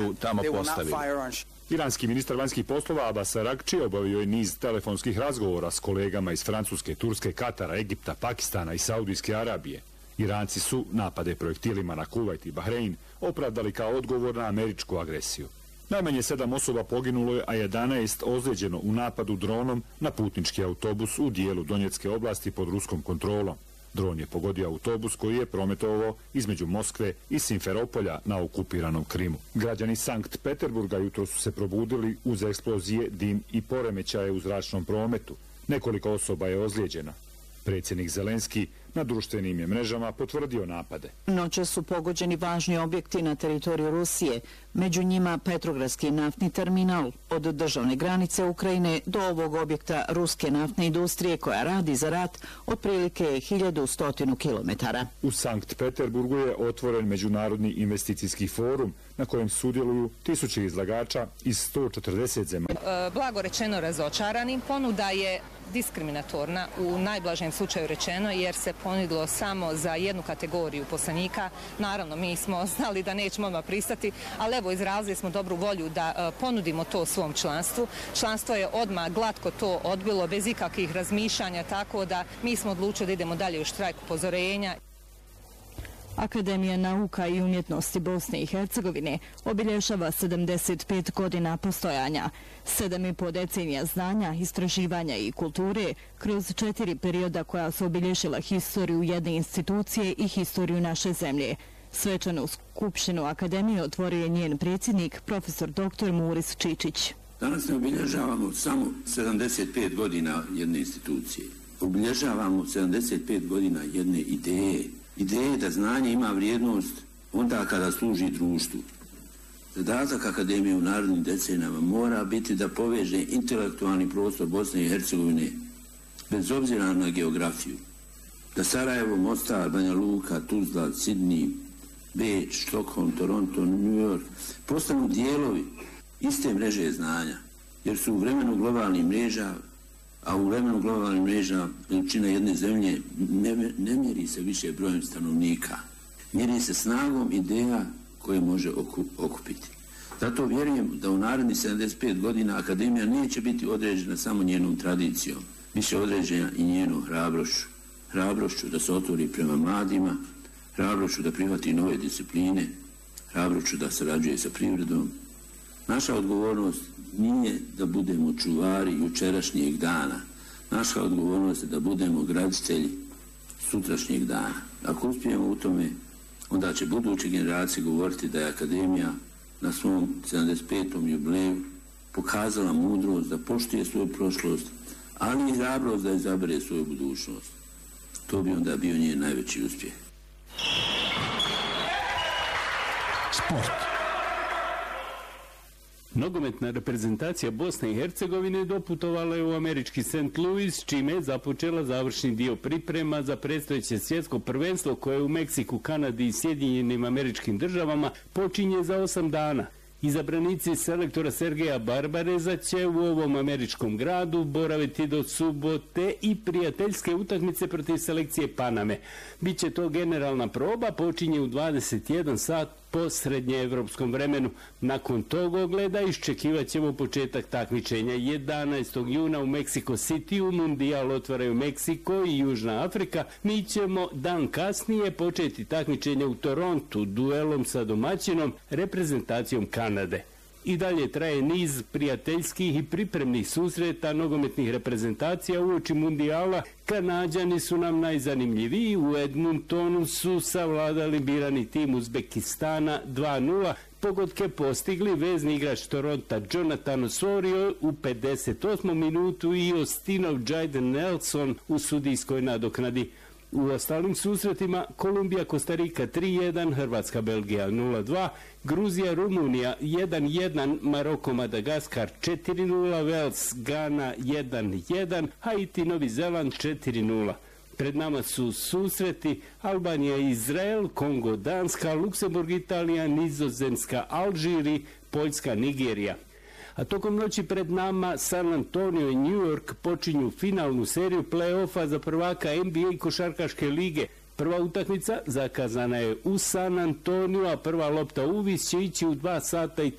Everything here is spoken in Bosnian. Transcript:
bombu tamo postavili. Iranski ministar vanjskih poslova Abbas Araghči obavio je niz telefonskih razgovora s kolegama iz Francuske, Turske, Katara, Egipta, Pakistana i Saudijske Arabije. Iranci su napade projektilima na Kuvajt i Bahrein opravdali kao odgovor na američku agresiju. Najmanje 7 osoba poginulo je, a 11 ozlijeđeno u napadu dronom na putnički autobus u dijelu Donjecke oblasti pod ruskom kontrolom. Dron je pogodio autobus koji je prometovao između Moskve i Simferopolja na okupiranom Krimu. Građani Sankt Peterburga jutro su se probudili uz eksplozije, dim i poremećaje u zračnom prometu. Nekoliko osoba je ozlijeđeno. Predsjednik Zelenski na društvenim je mrežama potvrdio napade. Noće su pogođeni važni objekti na teritoriju Rusije, među njima Petrogradski naftni terminal, od državne granice Ukrajine do ovog objekta ruske naftne industrije koja radi za rat otprilike 1100 kilometara. U Sankt Peterburgu je otvoren Međunarodni investicijski forum na kojem sudjeluju tisuće izlagača iz 140 zemalja. Blago rečeno razočarani, ponuda je diskriminatorna u najblažem slučaju rečeno jer se ponudilo samo za jednu kategoriju poslanika. Naravno, mi smo znali da nećemo odmah pristati, ali evo izrazili smo dobru volju da ponudimo to svom članstvu. Članstvo je odmah glatko to odbilo bez ikakvih razmišljanja, tako da mi smo odlučili da idemo dalje u štrajk upozorenja. Akademija nauka i umjetnosti Bosne i Hercegovine obilježava 75 godina postojanja, 7,5 decenija znanja, istraživanja i kulture kroz 4 perioda koja su obilježila historiju jedne institucije i historiju naše zemlje. Svečanu skupštinu Akademije otvorio je njen predsjednik, profesor dr. Muris Čičić. Danas ne obilježavamo samo 75 godina jedne institucije. Obilježavamo 75 godina jedne ideje. Ideje da znanje ima vrijednost onda kada služi društvu. Zadatak Akademije u narednim decenijama mora biti da poveže intelektualni prostor Bosne i Hercegovine bez obzira na geografiju. Da Sarajevo, Mostar, Banja Luka, Tuzla, Sidney, Beč, Stockholm, Toronto, New York postanu dijelovi iste mreže znanja, jer su u vremenu globalnih mreža, a u vremenu globalnih mreža veličina jedne zemlje ne mjeri se više brojem stanovnika, mjeri se snagom ideja koje može okupiti. Zato vjerujem da u narednih 75 godina Akademija neće biti određena samo njenom tradicijom, više određena i njenom hrabrošću. Hrabrošću da se otvori prema mladima, hrabrošću da prihvati nove discipline, hrabrošću da sarađuje sa privredom. Naša odgovornost nije da budemo čuvari jučerašnjeg dana. Naša odgovornost je da budemo graditelji sutrašnjeg dana. Ako uspijemo u tome, onda će buduće generacije govoriti da je Akademija na svom 75. jubileju pokazala mudrost da poštuje svoju prošlost, ali i hrabrost da izabere svoju budućnost. To bi onda bio njen najveći uspjeh. Sport. Nogometna reprezentacija Bosne i Hercegovine doputovala je u američki St. Louis, čime je započela završni dio priprema za predstojeće svjetsko prvenstvo koje u Meksiku, Kanadi i Sjedinjenim Američkim Državama počinje za 8 dana. Izabranici selektora Sergeja Barbareza će u ovom američkom gradu boraviti do subote i prijateljske utakmice protiv selekcije Paname. Biće to generalna proba, počinje u 21 sat po srednjeevropskom vremenu. Nakon tog ogleda iščekivat ćemo početak takmičenja 11. juna u Mexico City. Mundijal otvaraju Meksiko i Južna Afrika. Mi ćemo dan kasnije početi takmičenje u Torontu duelom sa domaćinom reprezentacijom Kanade. I dalje traje niz prijateljskih i pripremnih susreta nogometnih reprezentacija uoči mundijala. Kanađani su nam najzanimljiviji. U Edmontonu su savladali birani tim Uzbekistana 2:0. Pogodke postigli vezni igrač Toronta Jonathan Osorio u 58. minutu i Ostinov Jayden Nelson u sudijskoj nadoknadi. U ostalim susretima Kolumbija, Kostarika 3:1, Hrvatska, Belgija 0:2, Gruzija, Rumunija 1:1, Maroko, Madagaskar 4:0, Vels, Gana 1:1, Haiti, Novi Zeland 4:0. Pred nama su susreti Albanija, Izrael, Kongo, Danska, Luksemburg, Italija, Nizozemska, Alžiri, Poljska, Nigerija. A tokom noći pred nama San Antonio i New York počinju finalnu seriju play-offa za prvaka NBA i košarkaške lige. Prva utakmica zakazana je u San Antoniju, a prva lopta uvis će ići u 2 sata i